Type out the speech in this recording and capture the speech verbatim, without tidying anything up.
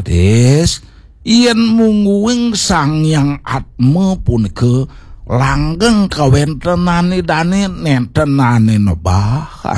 Ateges yen mungguing Sang Hyang Atma punika langgeng kawentenane dane nentenane nebah.